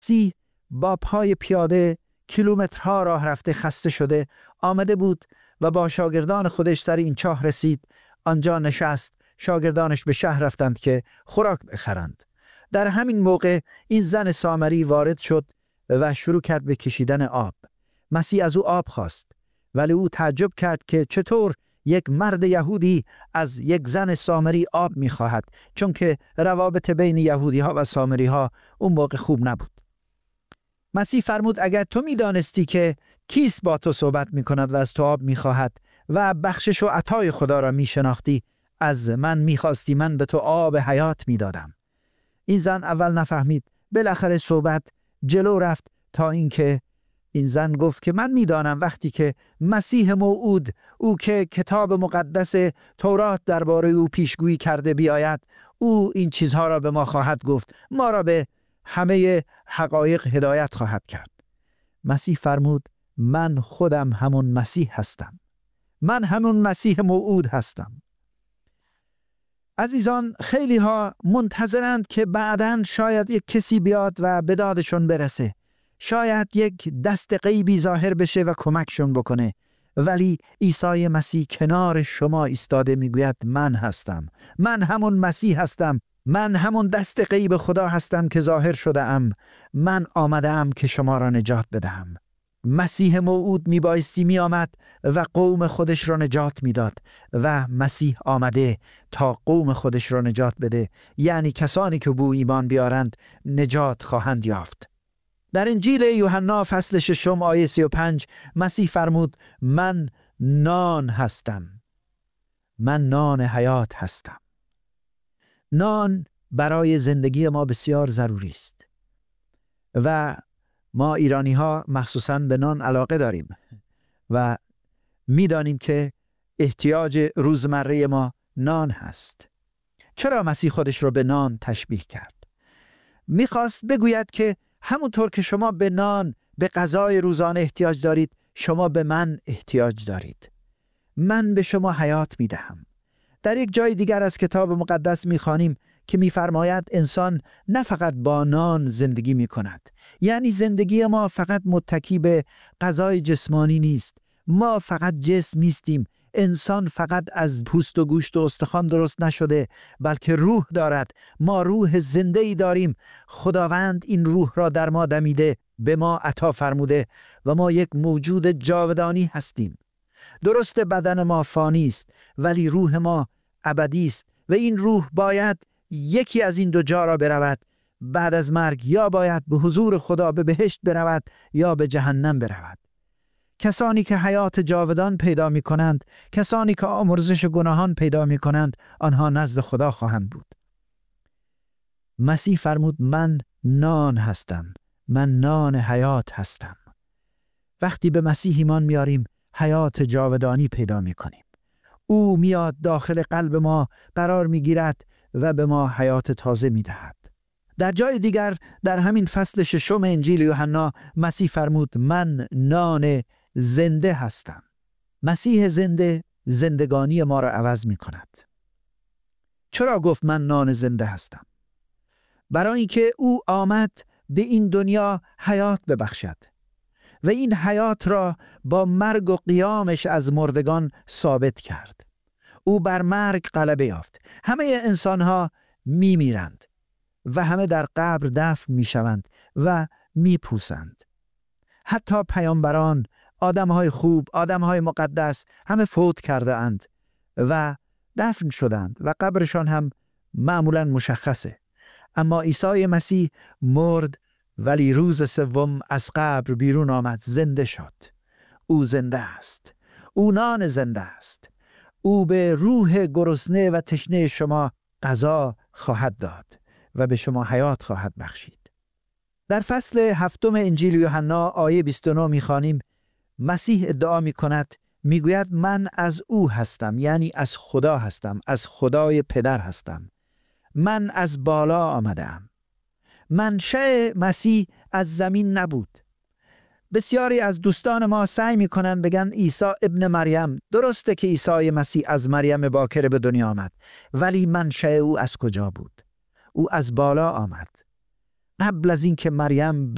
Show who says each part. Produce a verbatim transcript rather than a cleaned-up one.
Speaker 1: مسیح با پای پیاده کیلومترها راه رفته خسته شده آمده بود و با شاگردان خودش سر این چاه رسید. آنجا نشست. شاگردانش به شهر رفتند که خوراک بخرند. در همین موقع این زن سامری وارد شد و شروع کرد به کشیدن آب. مسیح از او آب خواست، ولی او تعجب کرد که چطور یک مرد یهودی از یک زن سامری آب می‌خواهد، چون که روابط بین یهودی‌ها و سامری‌ها اون موقع خوب نبود. مسیح فرمود اگر تو می‌دانستی که کیست با تو صحبت می‌کند و از تو آب می‌خواهد و بخشش و عطای خدا را می‌شناختی، از من می‌خواستی من به تو آب حیات می‌دادم. این زن اول نفهمید. بالاخره صحبت جلو رفت تا اینکه این زن گفت که من میدانم وقتی که مسیح موعود، او که کتاب مقدس تورات درباره او پیشگویی کرده بیاید، او این چیزها را به ما خواهد گفت، ما را به همه حقایق هدایت خواهد کرد. مسیح فرمود من خودم همون مسیح هستم. من همون مسیح موعود هستم. عزیزان، خیلی ها منتظرند که بعداً شاید یک کسی بیاد و به دادشون برسه. شاید یک دست غیبی ظاهر بشه و کمکشون بکنه. ولی عیسی مسیح کنار شما ایستاده میگوید من هستم. من همون مسیح هستم. من همون دست غیب خدا هستم که ظاهر شده ام. من آمدم که شما را نجات بدهم. مسیح موعود میبایستی می آمد و قوم خودش را نجات میداد و مسیح آمده تا قوم خودش را نجات بده، یعنی کسانی که به او ایمان بیارند نجات خواهند یافت. در انجیل یوحنا فصل ششم آیه سی و پنج مسیح فرمود من نان هستم. من نان حیات هستم. نان برای زندگی ما بسیار ضروری است و ما ایرانی ها مخصوصاً به نان علاقه داریم و میدانیم که احتیاج روزمره ما نان هست. چرا مسیح خودش را به نان تشبیه کرد؟ میخواست بگوید که همونطور که شما به نان، به غذای روزانه احتیاج دارید، شما به من احتیاج دارید. من به شما حیات میدهم. در یک جای دیگر از کتاب مقدس میخوانیم که میفرماید انسان نه فقط با نان زندگی میکند، یعنی زندگی ما فقط متکی به غذای جسمانی نیست. ما فقط جسم نیستیم. انسان فقط از پوست و گوشت و استخوان درست نشده، بلکه روح دارد. ما روح زنده‌ای داریم. خداوند این روح را در ما دمیده، به ما عطا فرموده و ما یک موجود جاودانی هستیم. درست بدن ما فانی است، ولی روح ما ابدی است و این روح باید یکی از این دو جا را برود. بعد از مرگ یا باید به حضور خدا به بهشت برود یا به جهنم برود. کسانی که حیات جاودان پیدا می کنند، کسانی که آمرزش گناهان پیدا می کنند، آنها نزد خدا خواهند بود. مسیح فرمود من نان هستم. من نان حیات هستم. وقتی به مسیح ایمان میاریم حیات جاودانی پیدا می کنیم. او میاد داخل قلب ما قرار می گیرد و به ما حیات تازه می دهد. در جای دیگر در همین فصل ششم انجیل یوحنا مسیح فرمود من نان زنده هستم. مسیح زنده زندگانی ما را عوض می کند. چرا گفت من نان زنده هستم؟ برای اینکه او آمد به این دنیا حیات ببخشد و این حیات را با مرگ و قیامش از مردگان ثابت کرد. او بر مرگ غلبه یافت. همه انسانها می میرند و همه در قبر دفن می شوند و می پوسند. حتی پیامبران، آدمهای خوب، آدمهای مقدس همه فوت کرده اند و دفن شدند و قبرشان هم معمولا مشخصه. اما عیسی مسیح مرد ولی روز سوم از قبر بیرون آمد، زنده شد. او زنده است. او نان زنده است. او به روح گرسنه و تشنه شما غذا خواهد داد و به شما حیات خواهد بخشید. در فصل هفتم انجیل یوحنا آیه بیست و نه می‌خوانیم مسیح ادعا می‌کند، میگوید من از او هستم، یعنی از خدا هستم، از خدای پدر هستم. من از بالا آمدم. منشأ مسیح از زمین نبود. بسیاری از دوستان ما سعی میکنن بگن عیسی ابن مریم. درسته که عیسی مسیح از مریم باکره به دنیا آمد، ولی منشأ او از کجا بود؟ او از بالا آمد. قبل از این که مریم